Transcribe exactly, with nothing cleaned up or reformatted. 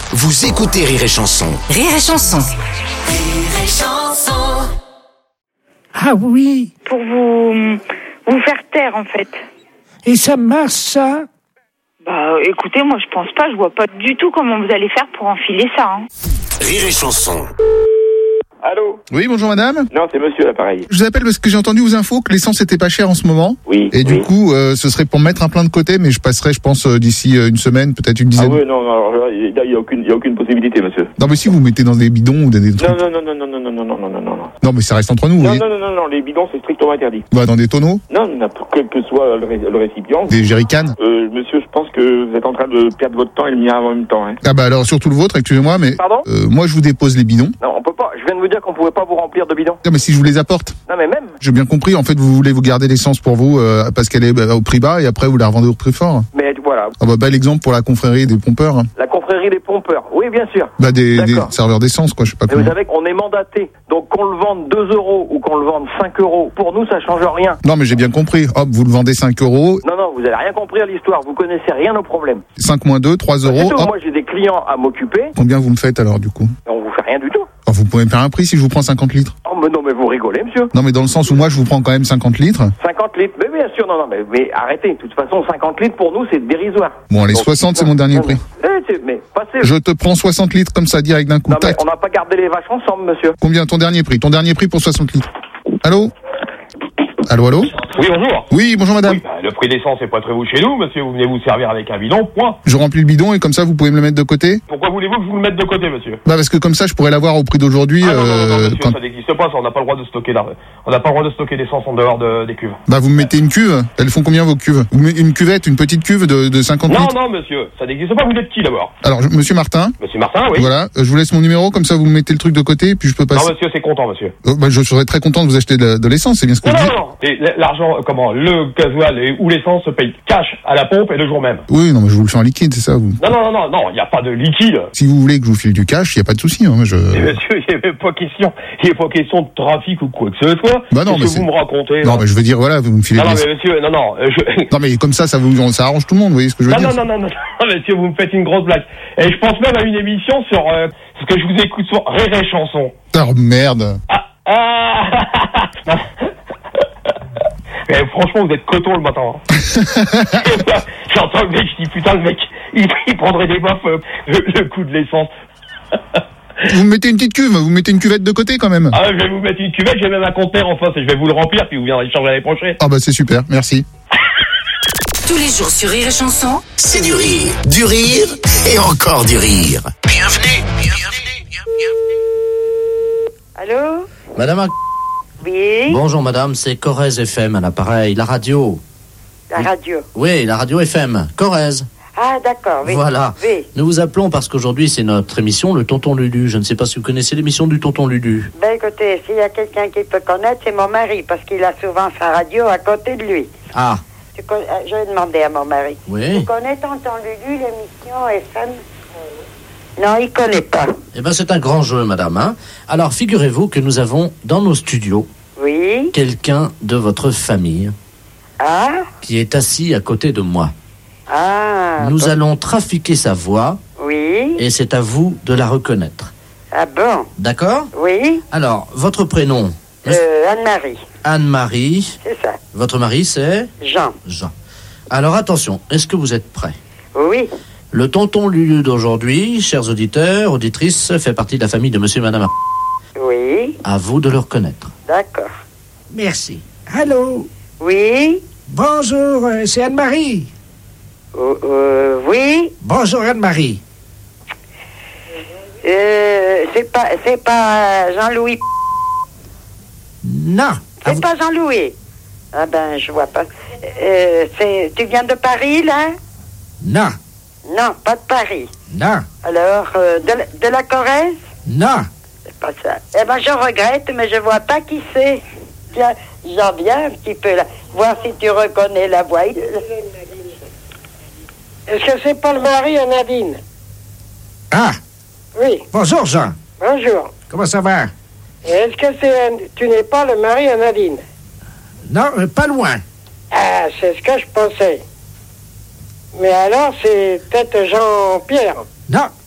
Vous écoutez Rire et Chanson. Rire et Chanson. Rire et Chanson. Ah oui, Pour vous, vous faire taire, en fait. et ça marche ça? Bah, écoutez, moi, je pense pas, je vois pas du tout comment vous allez faire pour enfiler ça, hein. Rire et Chanson. Allô? Oui, bonjour madame. Non, c'est monsieur l'appareil. Je vous appelle parce que j'ai entendu aux infos que l'essence était pas chère en ce moment. Oui. Et du oui. coup, euh, ce serait pour mettre un plein de côté, mais je passerai, je pense, euh, d'ici euh, une semaine, peut-être une Ah dizaine. oui, non, non, alors là, il n'y a, aucune- il y a aucune possibilité, monsieur. Non, mais si vous mettez dans des bidons ou dans des trucs. Non, non, non, non, non, non, non, non, non, non, non, non. Non, mais ça reste entre nous, Non, oui. non, non, non, non, les bidons, c'est strictement interdit. Bah, dans des tonneaux, Non, non, quel que soit le, ré- le récipient. des jerrycans. Euh, monsieur, je pense que vous êtes en train de perdre votre temps et le mien en même temps, hein. Ah bah alors, surtout le vôtre, excusez-moi, mais Pardon? euh, moi je vous dépose les bidons. Non, on peut pas. Je viens de vous dire qu'on pouvait pas vous remplir de bidons. Non, mais si je vous les apporte. Non, mais même. J'ai bien compris, en fait, vous voulez vous garder l'essence pour vous euh, parce qu'elle est bah, au prix bas et après vous la revendez au prix fort. Mais voilà. Ah bah, bel exemple pour la confrérie des pompeurs. Hein. La confrérie des pompeurs. Oui, bien sûr. Bah, des, des D'accord. serveurs d'essence, quoi, je sais pas Mais vous comment. savez qu'on est mandaté. Donc qu'on le vende deux euros ou qu'on le vende cinq euros, pour nous, ça change rien. Non, mais j'ai bien compris. Hop, vous le vendez cinq euros, Non, non, vous avez rien compris à l'histoire. Vous connaissez rien aux problèmes. cinq moins deux, trois C'est euros. tout. Hop. Moi, j'ai des clients à m'occuper. Combien vous me faites alors, du coup? On vous fait rien du tout. Alors, vous pouvez me faire un prix si je vous prends cinquante litres. Oh, mais non, mais vous rigolez, monsieur. Non, mais dans le sens où moi, je vous prends quand même cinquante litres. cinquante litres. Mais bien sûr, non, non, mais, mais arrêtez. De toute façon, cinquante litres, pour nous, c'est dérisoire. Bon, allez, Donc, soixante, c'est non, mon dernier non, prix. non. Eh, c'est- mais passez. Je te prends soixante litres comme ça, direct d'un coup. Non, mais Tac. on n'a pas gardé les vaches ensemble, monsieur. Combien ton dernier prix? Ton dernier prix pour soixante litres. Allô? Allô, allô? Oui, bonjour. Oui, bonjour madame. Oui, bah, le prix d'essence est pas très haut chez nous, monsieur. Vous venez vous servir avec un bidon, point. Je remplis le bidon et comme ça, vous pouvez me le mettre de côté? Pourquoi voulez-vous que je vous le mette de côté, monsieur? Bah, parce que comme ça, je pourrais l'avoir au prix d'aujourd'hui. Ah non, non, non, non, euh, monsieur, quand- ça n'existe pas, ça. On n'a pas le droit de stocker là. On n'a pas le droit de stocker d'essence en dehors de, des cuves. Bah, vous me mettez une cuve. Elles font combien vos cuves? Vous mettez une cuvette, une petite cuve de, de cinquante Non, litres? non, monsieur, ça n'existe pas. Vous êtes qui d'abord? Alors, je- monsieur Martin. Monsieur Martin, oui. Voilà. euh, Je vous laisse mon numéro, comme ça, vous me mettez le truc de côté, puis je peux Non, passer. monsieur, c'est content, monsieur. Oh, bah, je serais très content de vous acheter de, de l'essence, c'est bien ce que Non, je non, dis. non, non. Et l'argent, euh, comment, le gasoil et, ou l'essence se paye cash à la pompe et le jour même. Oui, non, mais je vous le fais en liquide, c'est ça, vous. Non, non, non, non, non, il n'y a pas de liquide. Si vous voulez que je vous file du cash, il y a pas de souci, hein, je... Et monsieur, il n'y avait pas question, il n'y a pas question de trafic ou quoi que ce soit. Bah non, Qu'est-ce mais que c'est- vous me racontez, Non, là mais je veux dire, voilà, vous me filez Non, de non, l'essence. mais monsieur, non, non, euh, je... Non, mais comme ça, ça vous, ça arrange tout le monde, vous voyez ce que je veux Non, dire? non, non, non, non, non, monsieur, vous me faites une grosse blague. Et je pense même à une émission sur euh, ce que je vous écoute sur Rire et Chanson. Oh, merde. Ah, ah Mais franchement, vous êtes coton le matin. Hein. J'entends le mec, je dis putain, le mec, il, il prendrait des baffes euh, le, le coup de l'essence. Vous me mettez une petite cuve, vous mettez une cuvette de côté quand même. Ah, je vais vous mettre une cuvette, j'ai même un conteneur en face et je vais vous le remplir, puis vous viendrez changer l'année prochaine. Ah bah c'est super, merci. Tous les jours sur Rire et Chanson. C'est du rire, du rire et encore du rire. Bienvenue, bienvenue, bienvenue. Allô? Madame, Ar- Oui? bonjour madame, c'est Corrèze F M à l'appareil, la radio. La radio. Oui, la radio F M, Corrèze. Ah, d'accord, oui. Voilà. Oui. Nous vous appelons parce qu'aujourd'hui c'est notre émission, le Tonton Lulu. Je ne sais pas si vous connaissez l'émission du Tonton Lulu. Ben, écoutez, s'il y a quelqu'un qui peut connaître, c'est mon mari, parce qu'il a souvent sa radio à côté de lui. Ah, Tu con- euh, Je vais demander à mon mari. oui. Tu connais Tonton Lulu, l'émission F M? Non, il connaît pas. Eh bien c'est un grand jeu madame. Hein. Alors figurez-vous que nous avons dans nos studios Oui? quelqu'un de votre famille Ah? qui est assis à côté de moi. Ah? Nous bon. allons trafiquer sa voix Oui? et c'est à vous de la reconnaître. Ah bon? D'accord? Oui? Alors, votre prénom? Euh, Anne-Marie, Anne-Marie. c'est ça. Votre mari, c'est Jean. Jean. Alors attention, est-ce que vous êtes prêts? Oui? Le tonton Lulu d'aujourd'hui, chers auditeurs, auditrices, fait partie de la famille de monsieur et madame. Oui? À vous de le reconnaître. D'accord. Merci. Allô? Oui? Bonjour, euh, c'est Anne-Marie. Euh, euh, oui? Bonjour Anne-Marie. Euh, c'est pas, c'est pas Jean-Louis. Non. À C'est vous- pas Jean-Louis. Ah ben, je vois pas. Euh, c'est, tu viens de Paris, là? Non. Non, pas de Paris. Non. Alors, euh, de, la- de la Corrèze? Non. C'est pas ça. Eh ben, je regrette, mais je vois pas qui c'est. Tiens, j'en viens un petit peu là. Voir si tu reconnais la voix. Est-ce que c'est pas le mari à Nadine? Ah, Oui, bonjour Jean. bonjour. Comment ça va? Est-ce que c'est un- tu n'es pas le mari à Nadine? Non, euh, pas loin. Ah, c'est ce que je pensais. Mais alors, c'est peut-être Jean-Pierre. Non,